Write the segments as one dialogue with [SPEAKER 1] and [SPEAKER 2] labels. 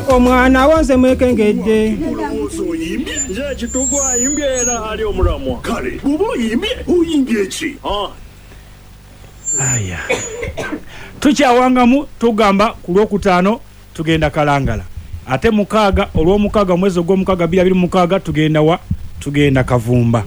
[SPEAKER 1] omwana wonse mwekengedde
[SPEAKER 2] nze kitugwa ayimbye era ali omulamwa kale bw'oba oyimbye oyimbye ki
[SPEAKER 3] aya tukyawangamu tugamba ku lwokutaano tugenda Kalangala ate mukaaga olw'omukaaga mwezi ogw'omukaaga 2026 tugenda Kavumba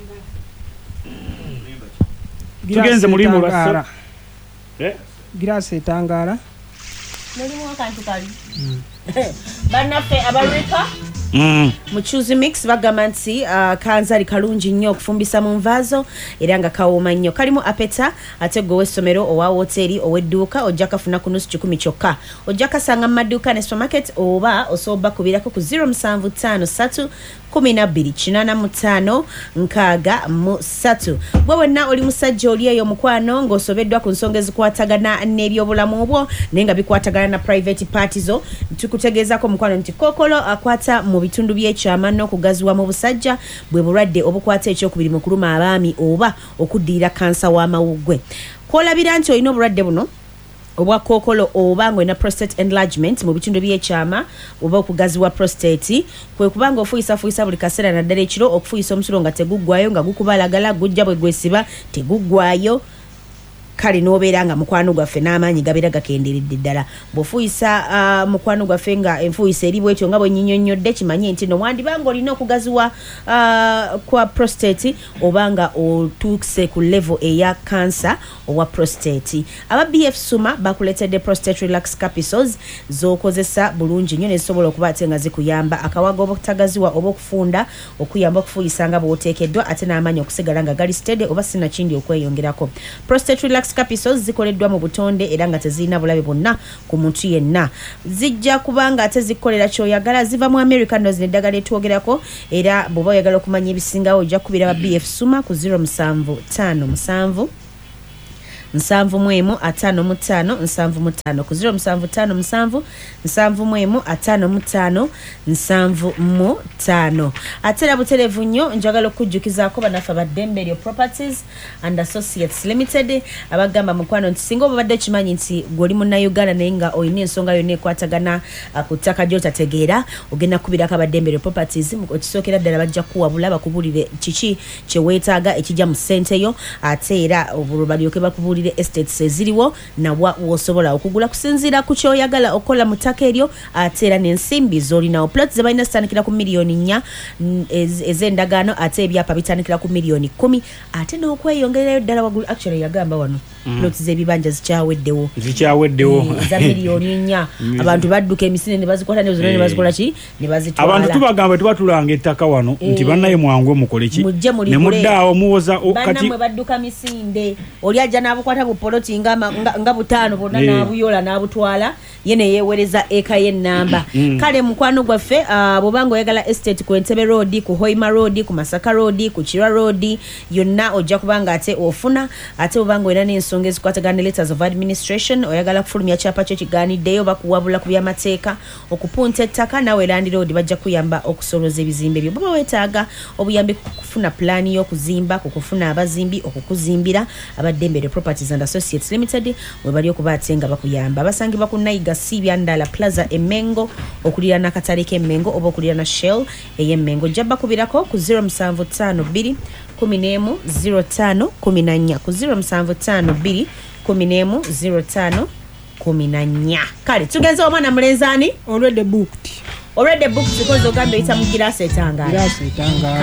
[SPEAKER 3] tugenze mulimu lwasa
[SPEAKER 1] Grace Tangara
[SPEAKER 4] mulimu akantu kali banaffe abalweka muchuzi mix bagamba nti kanzali kalungi nnyo okufumbisa mu nvaazo era nga kawooma nnyo kalimu apeta ate gwe w'essomero owa woteri ow'edduuka ojja kafuna ku nusu 10 kyokka ojja kasanga mu maduuka ne supermarket oba osobola kubirako ku 0753 12-85-63 bwe wonna oli musajja oli eyo mukwano ng'osobeddwa ku nsonga ezikwatagana n'ebyobulamu obwo naye nga bikwatagana na private party zo tukutegeezako mukwano nti kookolo akwata mu bitundu by'ekyama n'okugaziwa mu busajja bwe bulwadde obukwata ekyokubiri mu kuluma abaami oba okuddiira kansa w'amawuggwe kwolabira nti olina obulwadde buno obwa kookolo oba ng'olina prostate enlargement mu bitundu by'ekyama oba okugaziwa prostate kwe kubanga ofuyisafuuyisa buli kaseera naddala ekiro okufuyisa omusulo nga teguggwayo nga gukubalagala gujja bwe gwesiba teguggwayo kale n'obeera nga mukwano gwaffe n'amaanyi gabeera gakenderedde ddala bw'ofuyisa mukwano gwaffe nga enfuyisa eri bwetyo nga bwe nnyinnyonnyodde kimanye nti no wandibanga olina okugaziwa kwa prostate oba nga otuuse ku level eya cancer owa prostate aba BF Suma bakuletedde prostate relax capsules z'okozesa bulungi nnyo nezisobola okuba ate nga zikuyamba akawago obutagaziwa oba okufunda okuyamba okufuyisa nga bw'oteekeddwa ate n'amaanyi okusigala nga gali steady oba sinakindi okweyongerako prostate relax capsules zikoleddwa mu butonde era nga tezirina bulabe bwonna ku muntu yenna zijja kubanga ate zikolera kyoyagala ziva mu America ndozi neddagala etwogerako era bw'oba oyagala okumanya ebisingawo ojja kubira ba BF Suma ku 0757 7 55 75 ku 0757 7 55 atera buterevu nnyo njagala okujjukizaako banafe abaddemberyo properties and associates limited abagamba mukwano nti singa obadde kimanyi nti gwoli munnayuganda naye nga olina ensonga yonna ekwatagana ku ttaka gy'otategeera ogenda kubirako abaddemberyo properties okisookera ddala bajja kuwabula bakubulire kiki kyeweetaaga ekijja mu ssente yo ate era obulwo balyoke bakubulire estates eziriwo nawa wosobola okugula kusinziira ku kyoyagala okola mu ttaka eryo ate era n'ensimbi z'olinawo plots zebalina zitandikira ku miliyoni 4 ez'endagaano ate ebyapa bitandikira ku miliyoni 10 ate n'okweyongererayo ddala waggulu actually yagamba wano plots z'ebibanja zikyaweddewo za miliyoni 4 abantu badduka emisinde ne bazikwata ne zonna ne bazikola ki ne bazitwala
[SPEAKER 3] abantu tubagamba tubatulanga ettaka wano nti bannaye mwangu mukole ki ne muddaawo muwoza kati
[SPEAKER 4] bannamwe badduka misinde oli ajja n'abukwata bu poloti nga butaano bonna n'abuyola n'abutwala ye ne yeewereza eka y'ennamba kale mukwano gwaffe bw'obanga oyagala estate ku Entebbe Road ku Hoima Road ku Masaka Road ku Kirwa Road yonna ojja kubanga ate ofuna ate bw'obanga olina n'ensonga ezikwatagana ne letters of administration oyagala kufulumya kyapa kyo kigaaniddeyo bakuwabula ku by'amateeka okupunta ettaka nawe Land Road bajja kuyamba okusoloza ebizimbe byo bw'oba weetaaga obuyambi kufuna pulaani y'okuzimba kukufuna abazimbi okukuzimbira abaddemberyo properties and associates limited we bali okuba ate nga bakuyamba basangibwa ku Nayiga Sibya Ndala Plaza Emengo okulira n'akatale k'Emengo oba okulira na Shell ey'Emengo jabba kubirako ku 0752 11 05 14 ku 0752 11 05 14 kale tugenze omwana mulenzani
[SPEAKER 1] already booked
[SPEAKER 4] because ogambe ita mu Grace Tangara